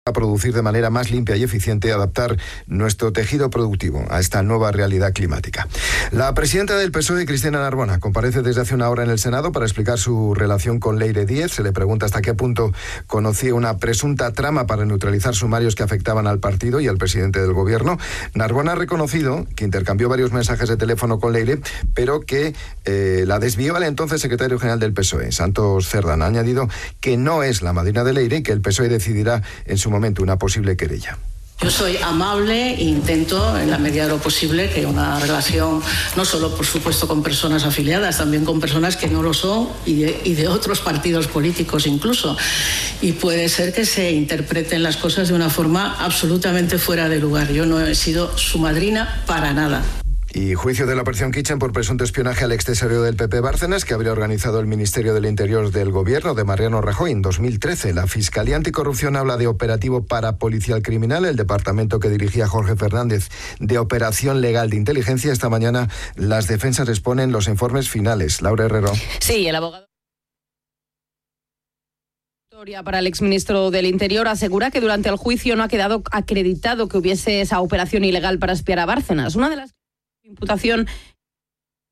a producir de manera más limpia y eficiente, adaptar nuestro tejido productivo a esta nueva realidad climática. La presidenta del PSOE, Cristina Narbona, comparece desde hace una hora en el Senado para explicar su relación con Leire Díez. Se le pregunta hasta qué punto conocía una presunta trama para neutralizar sumarios que afectaban al partido y al presidente del gobierno. Narbona ha reconocido que intercambió varios mensajes de teléfono con Leire, pero que la desvió al entonces secretario general del PSOE, Santos Cerdán. Ha añadido que no es la madrina de Leire y que el PSOE decidirá en su momento una posible querella. Yo soy amable e intento, en la medida de lo posible, que una relación, no solo, por supuesto, con personas afiliadas, también con personas que no lo son y de otros partidos políticos incluso. Y puede ser que se interpreten las cosas de una forma absolutamente fuera de lugar. Yo no he sido su madrina para nada. Y juicio de la operación Kitchen por presunto espionaje al extesorero del PP Bárcenas, que habría organizado el Ministerio del Interior del Gobierno de Mariano Rajoy en 2013. La Fiscalía Anticorrupción habla de operativo parapolicial criminal, el departamento que dirigía Jorge Fernández de operación legal de inteligencia. Esta mañana las defensas exponen los informes finales. Laura Herrero. Sí, el abogado para el exministro del Interior asegura que durante el juicio no ha quedado acreditado que hubiese esa operación ilegal para espiar a Bárcenas. Una de las imputación